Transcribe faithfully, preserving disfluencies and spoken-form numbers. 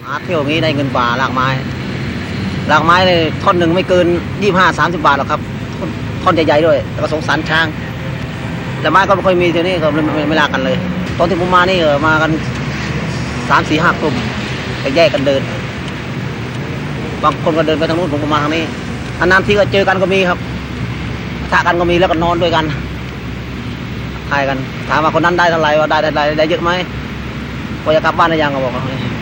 อาเที่ยวงี้ได้เงินกว่าหลากไม้หลากไม้เลยท่อนหนึ่งไม่เกินยี่ห้าสามสิบบาทหรอกครับท่อนใหญ่ๆด้วยแล้วก็สงสารช้างแต่ไม้ก็ไม่ค่อยมีเที่ยวนี้ก็ไม่ไม่ไม่ลากกันเลยตอนที่ผมมานี่มากันสามสี่ห้ากลุ่มไปแยกกันเดินบางคนก็เดินไปทางนู้นผมก็มาทางนี้นานๆที่ก็เจอกันก็มีครับทะกันก็มีแล้วก็นอนด้วยกันทายกันถามว่าคนนั้นได้เท่าไหร่ว่าได้ได้ได้เยอะไหมพอจะกลับบ้านได้ยังก็บอกว่า